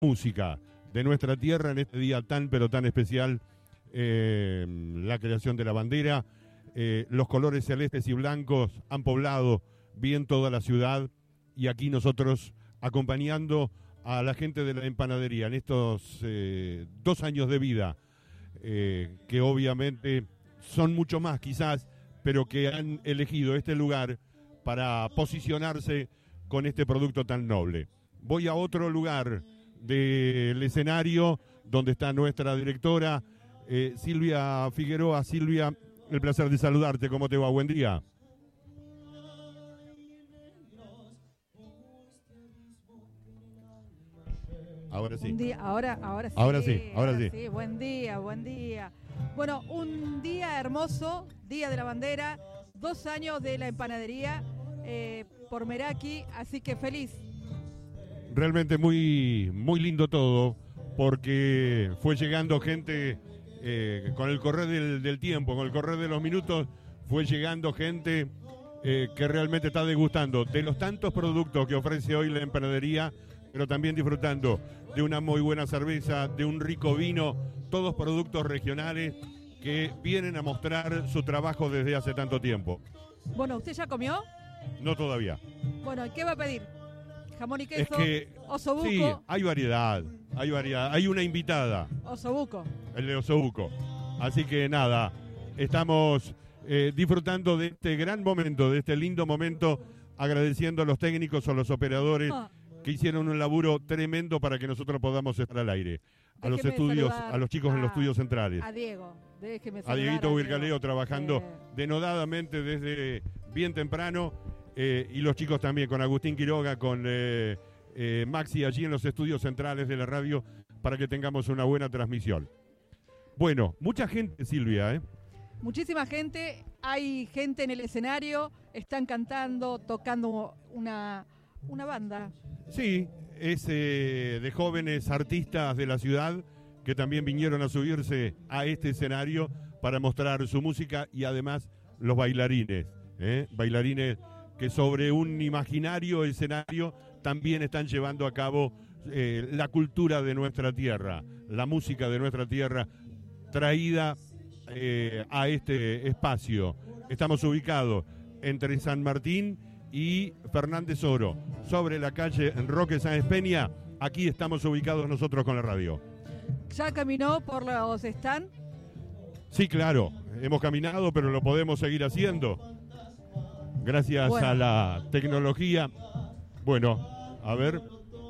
música de nuestra tierra en este día tan pero tan especial, la creación de la bandera. Los colores celestes y blancos han poblado bien toda la ciudad y aquí nosotros acompañando a la gente de la empanadería en estos 2 años de vida, que obviamente son mucho más quizás, pero que han elegido este lugar para posicionarse con este producto tan noble. Voy a otro lugar del escenario donde está nuestra directora, Silvia Figueroa. Silvia, el placer de saludarte. ¿Cómo te va? Buen día. Ahora sí. Ahora sí. Buen día. Bueno, un día hermoso, Día de la Bandera, 2 años de la empanadería por Meraki, así que feliz. Realmente muy, muy lindo todo, porque fue llegando gente con el correr del tiempo, con el correr de los minutos, fue llegando gente que realmente está degustando de los tantos productos que ofrece hoy la empanadería, pero también disfrutando de una muy buena cerveza, de un rico vino, todos productos regionales que vienen a mostrar su trabajo desde hace tanto tiempo. Bueno, ¿usted ya comió? No todavía. Bueno, ¿qué va a pedir? ¿Jamón y queso? Es que, ¿Osobuco? sí, hay variedad. Hay una invitada. Osobuco. El de Osobuco. Así que nada, estamos disfrutando de este gran momento, de este lindo momento, agradeciendo a los técnicos, a los operadores que hicieron un laburo tremendo para que nosotros podamos estar al aire. A los estudios, a los chicos en los estudios centrales. A Diego, déjeme saludar. A Dieguito Virgaleo trabajando denodadamente desde bien temprano. Y los chicos también, con Agustín Quiroga, con Maxi allí en los estudios centrales de la radio, para que tengamos una buena transmisión. Bueno, mucha gente, Silvia, Muchísima gente, hay gente en el escenario, están cantando, tocando una banda. Sí, es de jóvenes artistas de la ciudad que también vinieron a subirse a este escenario para mostrar su música y además los bailarines, bailarines que sobre un imaginario escenario también están llevando a cabo la cultura de nuestra tierra, la música de nuestra tierra traída a este espacio. Estamos ubicados entre San Martín y Fernández Oro, sobre la calle Roque Sáenz Peña. Aquí estamos ubicados nosotros con la radio. ¿Ya caminó por los stands? Sí, claro, hemos caminado, pero lo podemos seguir haciendo. Gracias a la tecnología. Bueno, a ver,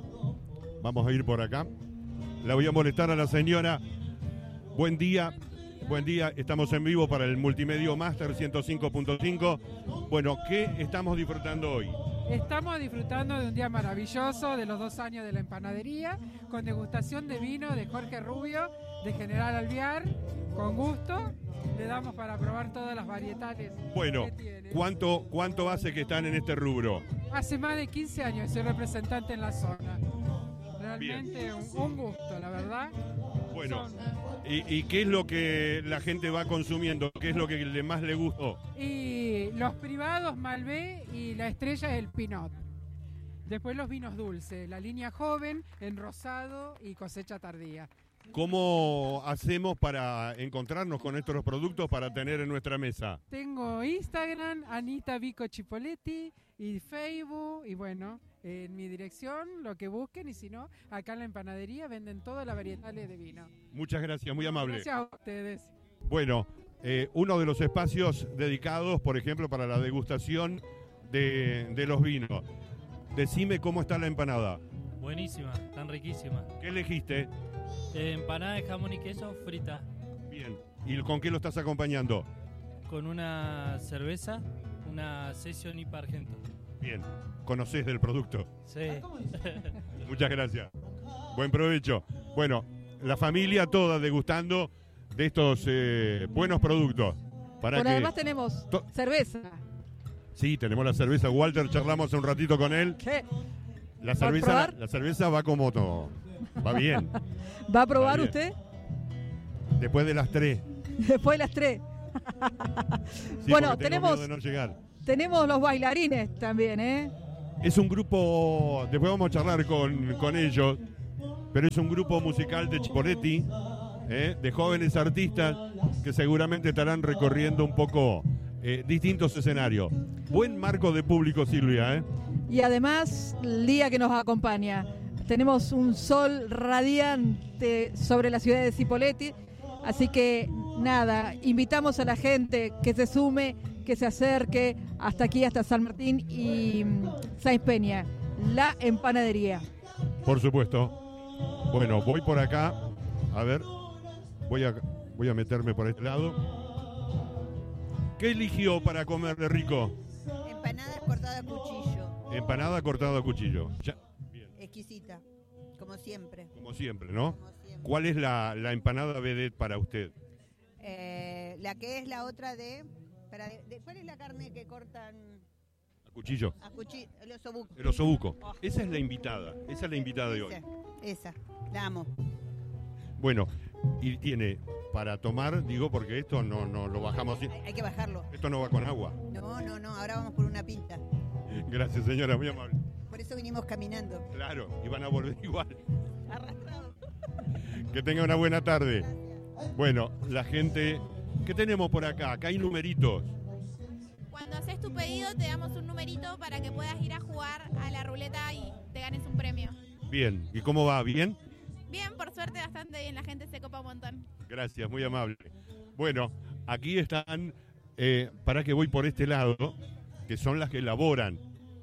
vamos a ir por acá. La voy a molestar a la señora. Buen día, estamos en vivo para el Multimedio Master 105.5. Bueno, ¿qué estamos disfrutando hoy? Estamos disfrutando de un día maravilloso, de los 2 años de la empanadería, con degustación de vino de Jorge Rubio, de General Alvear, con gusto. Le damos para probar todas las varietales. Bueno, que tiene. ¿Cuánto hace que están en este rubro? Hace más de 15 años soy representante en la zona. Realmente un gusto, la verdad. Bueno, ¿y qué es lo que la gente va consumiendo? ¿Qué es lo que más le gustó? Y los privados Malbec y la estrella es el Pinot. Después los vinos dulces, la línea joven, en rosado y cosecha tardía. ¿Cómo hacemos para encontrarnos con estos productos para tener en nuestra mesa? Tengo Instagram, Anita Vico Chipoletti, y Facebook, y bueno, en mi dirección, lo que busquen, y si no, acá en la empanadería venden todas las varietales de vino. Muchas gracias, muy amable. Gracias a ustedes. Bueno, uno de los espacios dedicados, por ejemplo, para la degustación de los vinos. Decime cómo está la empanada. Buenísima, tan riquísima. ¿Qué elegiste? Empanada de jamón y queso frita. Bien. ¿Y con qué lo estás acompañando? Con una cerveza, una Session IPA Argento. Bien. ¿Conocés del producto? Sí. Muchas gracias. Buen provecho. Bueno, la familia toda degustando de estos buenos productos. Además tenemos cerveza. Sí, tenemos la cerveza. Walter, charlamos un ratito con él. ¿Qué? La cerveza va como todo. Va bien. ¿Va a probar usted? Después de las 3. Después de las 3. Sí, bueno, tenemos de no llegar. Tenemos los bailarines también, Es un grupo, después vamos a charlar con ellos. pero es un grupo musical de Chipoleti, de jóvenes artistas que seguramente estarán recorriendo un poco distintos escenarios. Buen marco de público, Silvia. Y además, el día que nos acompaña, tenemos un sol radiante sobre la ciudad de Cipolletti, así que nada, invitamos a la gente que se sume, que se acerque hasta aquí, hasta San Martín y Sáenz Peña, la empanadería. Por supuesto. Bueno, voy por acá, a ver, voy a meterme por este lado. ¿Qué eligió para comer de rico? Empanadas cortadas a cuchillo. Empanada cortada a cuchillo. Ya. Bien. Exquisita, como siempre. Como siempre, ¿no? Como siempre. ¿Cuál es la empanada vedette para usted? La que es la otra ¿cuál es la carne que cortan ¿A cuchillo? a cuchillo? El osobuco. El osobuco. Esa es la invitada de hoy. Esa, la amo. Bueno, y tiene para tomar, digo, porque esto no lo bajamos así. Hay que bajarlo. Esto no va con agua. No, ahora vamos por una pinta. Gracias, señora, muy amable. Por eso vinimos caminando. Claro, y van a volver igual. Arrastrado. Que tenga una buena tarde. Bueno, la gente... ¿Qué tenemos por acá? Acá hay numeritos. Cuando haces tu pedido te damos un numerito para que puedas ir a jugar a la ruleta y te ganes un premio. Bien, ¿y cómo va? ¿Bien? Bien, por suerte bastante bien, la gente se copa un montón. Gracias, muy amable. Bueno, aquí están, para que voy por este lado, que son las que elaboran.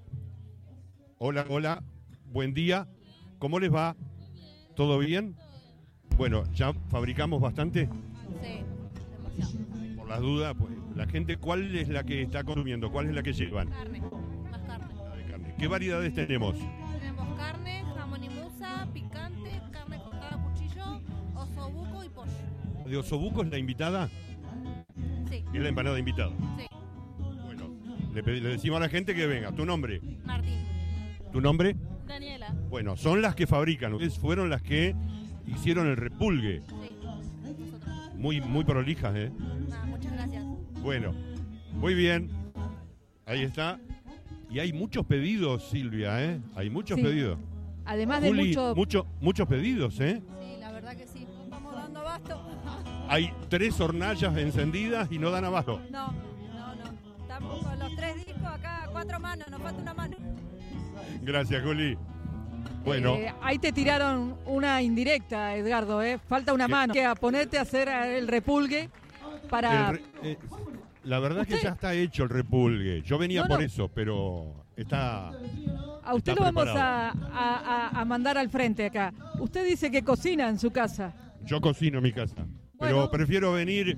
Hola, buen día. ¿Cómo les va? ¿Todo bien? Bueno, ¿ya fabricamos bastante? Sí, demasiado. Por las dudas, pues, la gente, ¿cuál es la que está consumiendo? ¿Cuál es la que llevan? Carne, más carne. La de carne. ¿Qué variedades tenemos? Tenemos carne, jamón y musa, picante, carne cortada a cuchillo, osobuco y pollo. ¿De osobuco es la invitada? Sí, Es la empanada invitada. sí. Bueno, le decimos a la gente que venga. ¿Tu nombre? Martín. ¿Tu nombre? Daniela. Bueno, son las que fabrican. Ustedes fueron las que hicieron el repulgue. Sí, nosotros. Muy prolijas, Muchas gracias. Bueno, muy bien. Ahí está. Y hay muchos pedidos, Silvia, Hay muchos Sí. pedidos. Además de Juli, mucho... muchos pedidos, Sí, la verdad que sí. Estamos dando abasto. Hay 3 hornallas encendidas y no dan abajo. No. Estamos con los 3 discos acá, 4 manos, nos falta una mano. Gracias, Juli. Bueno, ahí te tiraron una indirecta, Edgardo, Falta una mano. Que a ponerte a hacer el repulgue para... la verdad que ya está hecho el repulgue. Yo venía por eso, pero está... A usted está lo vamos preparado. a mandar al frente acá. Usted dice que cocina en su casa. Yo cocino en mi casa, pero Bueno. prefiero venir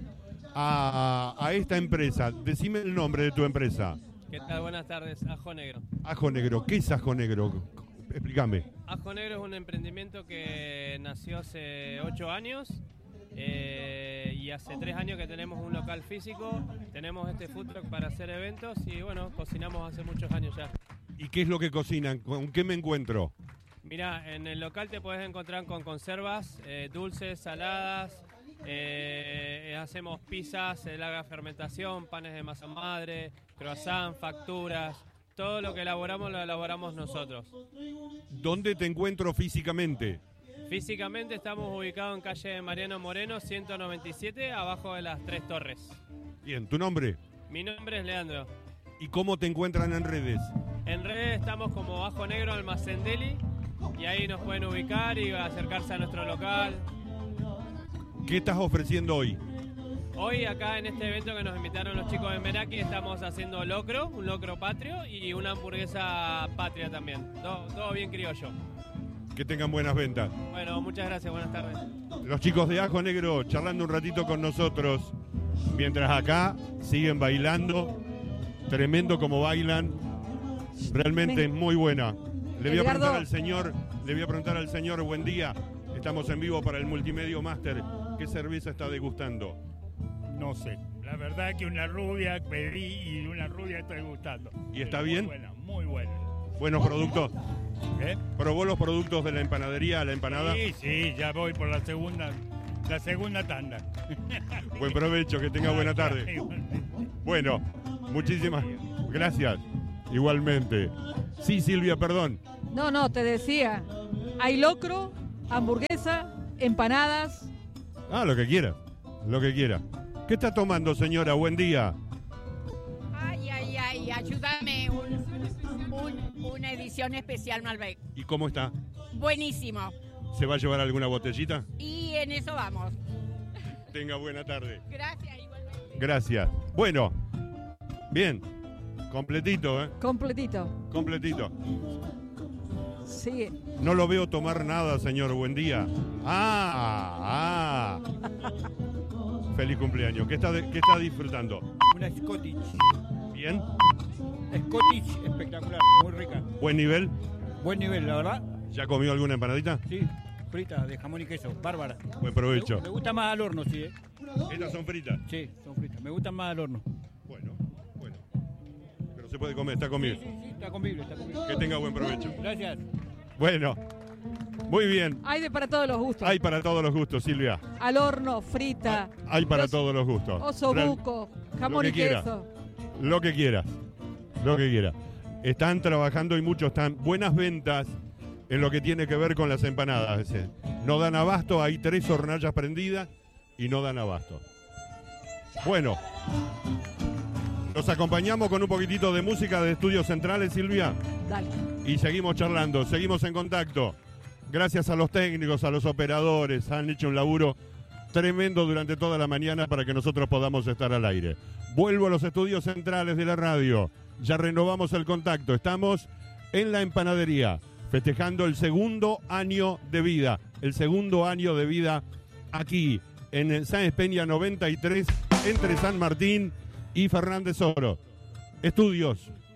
a esta empresa. Decime el nombre de tu empresa. ¿Qué tal? Buenas tardes. Ajo Negro. Ajo Negro. ¿Qué es Ajo Negro? Explícame. Ajo Negro es un emprendimiento que nació hace 8 años y hace 3 años que tenemos un local físico. Tenemos este food truck para hacer eventos y bueno, cocinamos hace muchos años ya. ¿Y qué es lo que cocinan? ¿Con qué me encuentro? Mira, en el local te puedes encontrar con conservas, dulces, saladas. Hacemos pizzas de larga fermentación, panes de masa madre, croissant, facturas. Todo lo que elaboramos lo elaboramos nosotros. ¿Dónde te encuentro físicamente? Físicamente estamos ubicados en calle Mariano Moreno, 197, abajo de las 3 torres. Bien, ¿tu nombre? Mi nombre es Leandro. ¿Y cómo te encuentran en redes? En redes estamos como Ajo Negro Almacén Deli y ahí nos pueden ubicar y acercarse a nuestro local. ¿Qué estás ofreciendo hoy? Hoy acá en este evento que nos invitaron los chicos de Meraki estamos haciendo locro, un locro patrio y una hamburguesa patria también. Todo bien criollo. Que tengan buenas ventas. Bueno, muchas gracias, buenas tardes. Los chicos de Ajo Negro charlando un ratito con nosotros, mientras acá siguen bailando. Tremendo como bailan. Realmente muy buena. Le voy a preguntar al señor, buen día. Estamos en vivo para el Multimedio Master. ¿Qué cerveza está degustando? No sé, la verdad que una rubia pedí y una rubia estoy gustando. ¿Y está bien? Muy buena. Buenos productos. ¿Probó los productos de la empanadería, la empanada? Sí, ya voy por la segunda tanda. Buen provecho, que tenga buena tarde. Bueno, muchísimas gracias. Igualmente. Sí, Silvia, perdón. No, te decía, hay locro hamburguesa, empanadas. Ah, lo que quiera, lo que quiera. ¿Qué está tomando, señora? Buen día. Ay, ayúdame, una edición especial Malbec. ¿Y cómo está? Buenísimo. ¿Se va a llevar alguna botellita? Y en eso vamos. Tenga buena tarde. Gracias, igualmente. Gracias. Bueno, bien. Completito, ¿eh? Completito. Completito. Sí. No lo veo tomar nada, señor. Buen día. Feliz cumpleaños. ¿Qué está disfrutando? Una Scottish. ¿Bien? Scottish, espectacular, muy rica. ¿Buen nivel? Buen nivel, la verdad. ¿Ya comió alguna empanadita? Sí, frita de jamón y queso, bárbara. Buen provecho. Me gusta más al horno, sí. ¿Estas son fritas? Sí, son fritas. Me gustan más al horno. Bueno. Pero se puede comer, está comible. Sí, está comible, Que tenga buen provecho. Gracias. Bueno, muy bien. Hay para todos los gustos. Hay para todos los gustos, Silvia. Al horno, frita. Hay para todos los gustos. Osobuco, jamón y queso. Lo que quieras. Lo que quieras. Están trabajando y muchos están. Buenas ventas en lo que tiene que ver con las empanadas. No dan abasto, hay 3 hornallas prendidas y no dan abasto. Bueno, nos acompañamos con un poquitito de música de Estudios Centrales, Silvia. Dale. Y seguimos charlando, seguimos en contacto. Gracias a los técnicos, a los operadores, han hecho un laburo tremendo durante toda la mañana para que nosotros podamos estar al aire. Vuelvo a los estudios centrales de la radio. Ya renovamos el contacto. Estamos en la empanadería, festejando el 2º año de vida. El 2º año de vida aquí, en Sáenz Peña 93, entre San Martín y Fernández Oro. Estudios